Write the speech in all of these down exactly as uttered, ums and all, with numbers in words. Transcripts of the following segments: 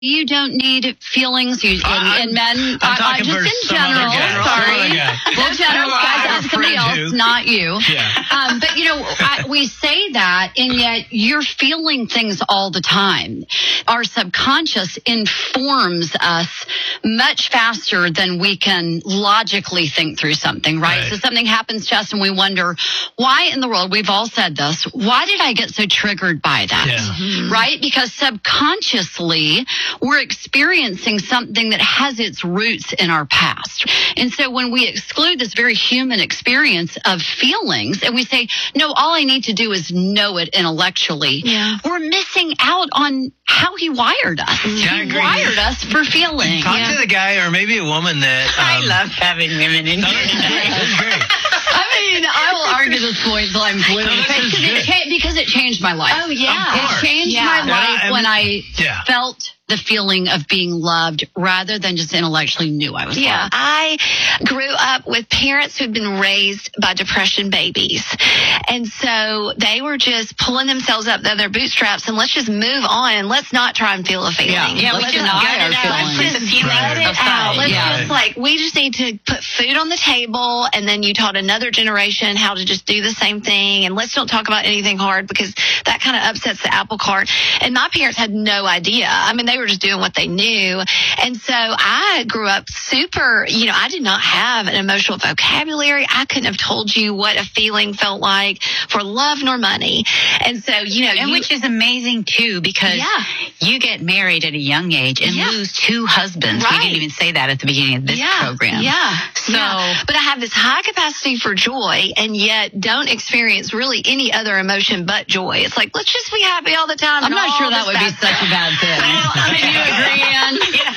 You don't need feelings. You, and, and men, I'm uh, talking just for in some general. other guy. Sorry, Some other guy. well, general guys, that's somebody else, Who. not you. Yeah. Um, but you know, I, we say that, and yet you're feeling things all the time. Our subconscious informs us much faster than we can logically think through something, right? Right. So something happens to us, and we wonder, why in the world? We've all said this. Why did I get so triggered by that? Yeah. Mm-hmm. Right? Because subconsciously, we're experiencing something that has its roots in our past. And so when we exclude this very human experience of feelings and we say, no, all I need to do is know it intellectually, yeah. we're missing out on how he wired us. Yeah, I he agree. wired us for feeling. Talk Yeah. to the guy or maybe a woman that... Um, I love having women in no, here. this is great. This is great. I mean, I will argue this point until I'm blue. No, this is because, it good. cha- because it changed my life. Oh, yeah. Of course. It changed Yeah. my And life I- when I Yeah. felt the feeling of being loved rather than just intellectually knew I was Yeah, loved. I grew up with parents who'd been raised by depression babies. And so they were just pulling themselves up by their bootstraps and let's just move on and let's not try and feel a feeling. Yeah, yeah, let's we just deny get our it out. feelings. Let's just Right. let it Aside, out. Let's yeah. just like, we just need to put food on the table, and then you taught another generation how to just do the same thing, and let's don't talk about anything hard because that kind of upsets the apple cart. And my parents had no idea. I mean, they were just doing what they knew. And so I grew up super, you know, I did not have an emotional vocabulary. I couldn't have told you what a feeling felt like for love nor money. And so, you know, And you, which is amazing, too, because Yeah. you get married at a young age and Yeah. lose two husbands. Right. We didn't even say that at the beginning of this yeah, program. Yeah. So, yeah. But I have this high capacity for joy and yet don't experience really any other emotion but joy. It's like, let's just be happy all the time. I'm and not all sure that this would be stuff. such a bad thing. Well, I mean, you agree, Ann?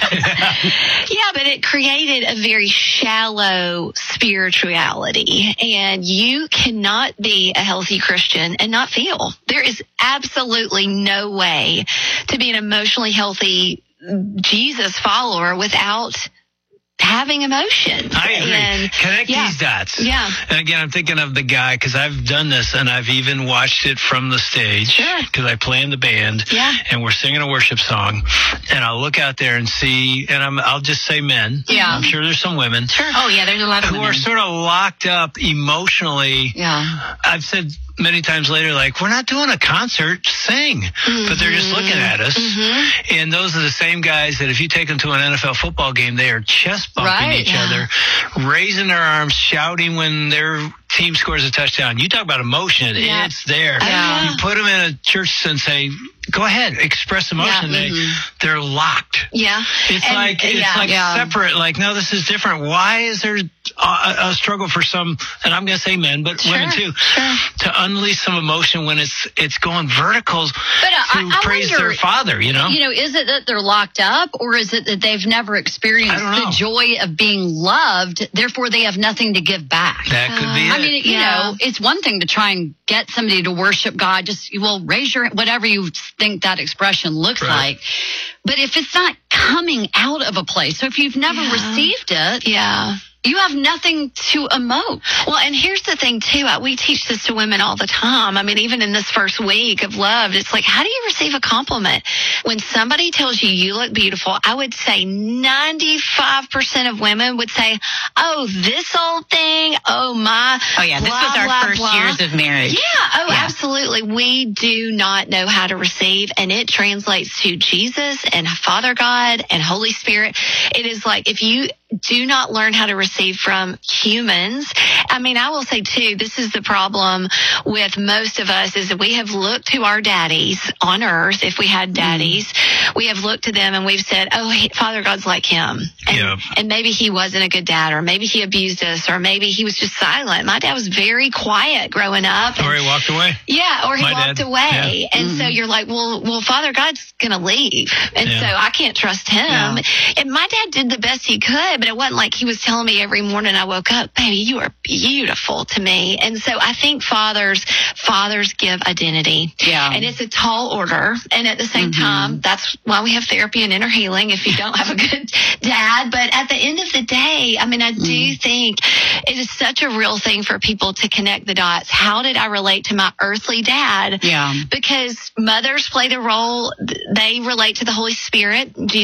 Yeah, but it created a very shallow spirituality. And you cannot be a healthy Christian and not feel. There is absolutely no way to be an emotionally healthy Jesus follower without having emotion. I agree. And, Connect yeah. these dots. Yeah. And again, I'm thinking of the guy because I've done this and I've even watched it from the stage Sure. because I play in the band Yeah. and we're singing a worship song and I'll look out there and see, and I'm, I'll just say men. Yeah. I'm sure there's some women Sure. oh, yeah, there's a lot of who women. are sort of locked up emotionally. Yeah. I've said many times later, like, we're not doing a concert, sing. Mm-hmm. But they're just looking at us. Mm-hmm. And those are the same guys that if you take them to an N F L football game, they are chest bumping Right, each yeah. other, raising their arms, shouting when their team scores a touchdown. You talk about emotion. Yeah. It's there. Yeah. You put them in a church and say, go ahead, express emotion. Yeah. They, Mhm. they're locked. Yeah. It's And- like it's yeah. like Yeah. separate. Like, no, this is different. Why is there a, a struggle for some? And I'm going to say men, but Sure, women too, sure. to unleash some emotion when it's it's going verticals But uh, to I, I praise wonder, their father. You know, You know, is it that they're locked up, or is it that they've never experienced I don't know. the joy of being loved, therefore they have nothing to give back? that could be Uh, it. I mean, you Yeah. know, it's one thing to try and get somebody to worship God. Just, well, raise your, whatever you think that expression looks Right. like. But if it's not coming out of a place, so if you've never Yeah. received it, Yeah. you have nothing to emote. Well, and here's the thing, too. Uh, We teach this to women all the time. I mean, even in this first week of love, it's like, how do you receive a compliment? When somebody tells you you look beautiful, I would say ninety-five percent of women would say, oh, this old thing, oh, my. oh, yeah, this blah, was our blah, first blah. years of marriage. Yeah, oh, Yeah. absolutely. We do not know how to receive, and it translates to Jesus and Father God and Holy Spirit. It is like if you do not learn how to receive from humans. I mean, I will say too, this is the problem with most of us is that we have looked to our daddies on earth. If we had daddies, mm. we have looked to them and we've said, oh, he, Father God's like him. And, Yeah. and maybe he wasn't a good dad, or maybe he abused us, or maybe he was just silent. My dad was very quiet growing up. or and- he walked away. yeah, or he My walked dad. away. Yeah. And Mm-hmm. so you're like, well, well, Father God's going to leave. And Yeah. so I can't trust him. Yeah. And my dad did the best he could, but it wasn't like he was telling me every morning I woke up, baby, you are beautiful to me. And so I think fathers, fathers give identity. Yeah. And it's a tall order. And at the same mm-hmm. time, that's why we have therapy and inner healing if you don't have a good dad. But at the end of the day, I mean, I do mm. think it is such a real thing for people to connect the dots. How did I relate to my earthly dad? Yeah. Because mothers play the role. They relate to the Holy Spirit.